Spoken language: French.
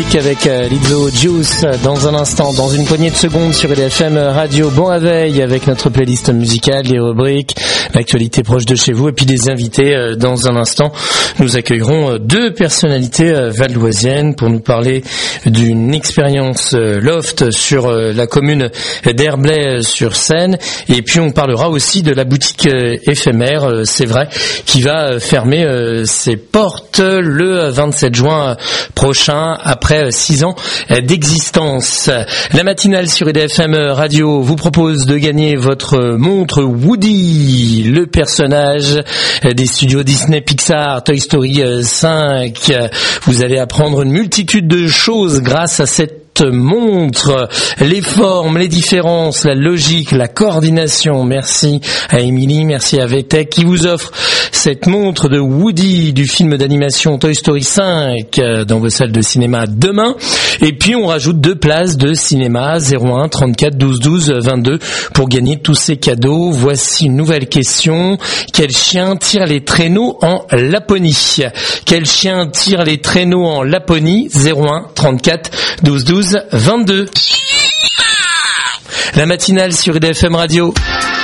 Avec Lizzo Juice dans un instant, dans une poignée de secondes sur EDFM Radio. Bon réveil avec notre playlist musicale, les rubriques, l'actualité proche de chez vous et puis des invités. Dans un instant, nous accueillerons deux personnalités valdoisiennes pour nous parler d'une expérience loft sur la commune d'Herblay-sur-Seine. Et puis on parlera aussi de la boutique éphémère, c'est vrai, qui va fermer ses portes le 27 juin prochain après 6 ans d'existence. La matinale sur EDFM Radio vous propose de gagner votre montre Woody, le personnage des studios Disney, Pixar, Toy Story 5. Vous allez apprendre une multitude de choses grâce à cette montre, les formes, les différences, la logique, la coordination. Merci à Émilie, merci à VTech qui vous offre cette montre de Woody du film d'animation Toy Story 5 dans vos salles de cinéma demain. Et puis on rajoute 2 places de cinéma 01 34 12 12 22 pour gagner tous ces cadeaux. Voici une nouvelle question. Quel chien tire les traîneaux en Laponie? Quel chien tire les traîneaux en Laponie? 01 34 12 12 22. La matinale sur EDFM Radio.